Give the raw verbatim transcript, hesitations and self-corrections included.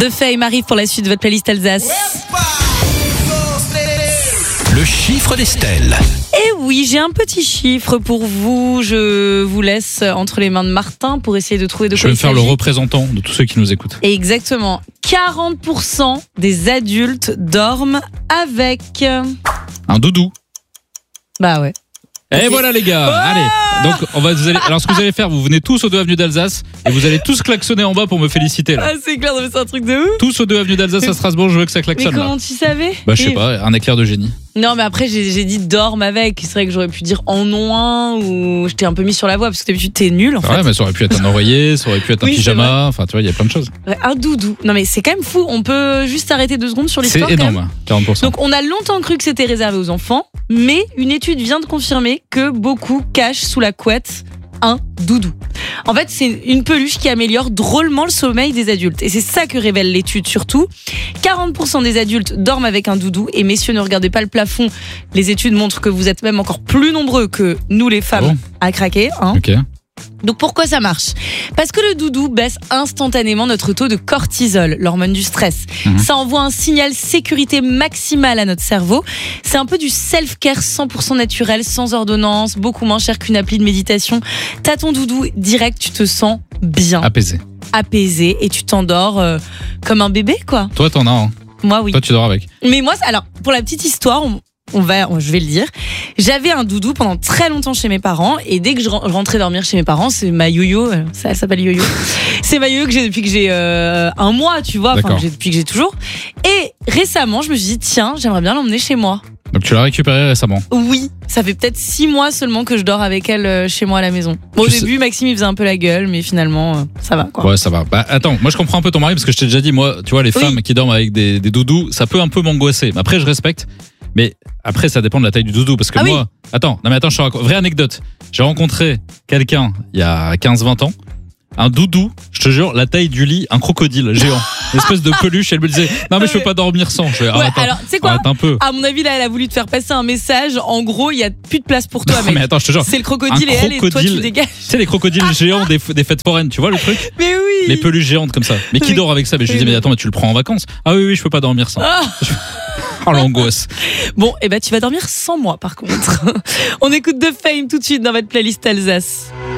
De Fame arrive pour la suite de votre playlist Alsace. Le chiffre d'Estelle. Et oui, j'ai un petit chiffre pour vous. Je vous laisse entre les mains de Martin pour essayer de trouver de quoi Je vais il me faire le s'agit. représentant de tous ceux qui nous écoutent. Exactement. quarante pour cent des adultes dorment avec... Un doudou. Bah ouais. Et Ok. voilà les gars, Oh allez. Donc on va, vous allez, alors ce que vous allez faire, vous venez tous aux deux avenues d'Alsace et vous allez tous klaxonner en bas pour me féliciter là. Ah, c'est clair, non, mais c'est un truc de ouf. Tous aux deux avenues d'Alsace à Strasbourg, je veux que ça Mais klaxonne là. comment tu savais? Bah je sais Et- pas, un éclair de génie. Non, mais après, j'ai, j'ai dit dorme avec. C'est vrai que j'aurais pu dire en nom un ou je t'ai un peu mis sur la voie parce que d'habitude, t'es nul en fait. Ouais, mais ça aurait pu être un oreiller, ça aurait pu être un Oui, c'est pyjama, enfin tu vois, il y a plein de choses. Ouais, un doudou. Non, mais c'est quand même fou. On peut juste arrêter deux secondes sur C'est l'histoire. quand même. énorme, quarante pour cent. Donc, on a longtemps cru que c'était réservé aux enfants, mais une étude vient de confirmer que beaucoup cachent sous la couette un doudou. En fait, c'est une peluche qui améliore drôlement le sommeil des adultes. Et c'est ça que révèle l'étude surtout. quarante pour cent des adultes dorment avec un doudou. Et messieurs, ne regardez pas le plafond. Les études montrent que vous êtes même encore plus nombreux que nous les femmes Ah bon à craquer. Hein. Ok. Donc pourquoi ça marche? Parce que le doudou baisse instantanément notre taux de cortisol, l'hormone du stress. Mhm. Ça envoie un signal sécurité maximale à notre cerveau. C'est un peu du self-care cent pour cent naturel, sans ordonnance, beaucoup moins cher qu'une appli de méditation. T'as ton doudou direct, tu te sens bien, Apaisé. apaisé et tu t'endors euh, comme un bébé quoi. Toi t'en as un. Moi oui. Toi tu dors avec. Mais moi, alors pour la petite histoire, on, on va, on- je vais le dire. J'avais un doudou pendant très longtemps chez mes parents et dès que je ren- je rentrais dormir chez mes parents, c'est ma yo-yo, euh, ça elle s'appelle yo-yo. C'est ma yo-yo que j'ai depuis que j'ai euh, un mois, tu vois, enfin D'accord. que j'ai- depuis que j'ai toujours. Et récemment, je me suis dit tiens, j'aimerais bien l'emmener chez moi. Donc tu l'as récupéré récemment. Oui, ça fait peut-être six mois seulement que je dors avec elle euh, chez moi à la maison. Bon, au Tu sais- début, Maxime il faisait un peu la gueule, mais finalement, euh, ça va quoi. Ouais, ça va. Bah attends, moi je comprends un peu ton mari parce que je t'ai déjà dit, moi, tu vois, les Oui. femmes qui dorment avec des, des doudous, ça peut un peu m'angoisser. Mais après, je respecte. Mais après, ça dépend de la taille du doudou. Parce que Ah oui. moi, attends, non mais attends, je te raconte. Vraie anecdote. J'ai rencontré quelqu'un il y a quinze vingt ans. Un doudou, je te jure, la taille du lit, un crocodile géant. Une espèce de peluche. Elle me disait, non mais je peux pas dormir sans. Je fais, Ouais, arrête, un- alors, tu sais quoi arrête un peu. À mon avis, là, elle a voulu te faire passer un message. En gros, il y a plus de place pour toi, Non, mec. mais attends, je te jure. C'est le crocodile un et elle, et toi, tu crocodile- dégages. Tu sais, les crocodiles géants des, des fêtes foraines, tu vois le truc? Mais oui. Les peluches géantes comme ça. Mais qui Oui. dort avec ça? Mais je lui Oui, dis, mais oui. attends, mais tu le prends en vacances? Ah oui, oui, je peux pas dormir sans. Ah. Oh l'angoisse. Bon, et ben tu vas dormir sans moi, par contre. On écoute The Fame tout de suite dans votre playlist Alsace.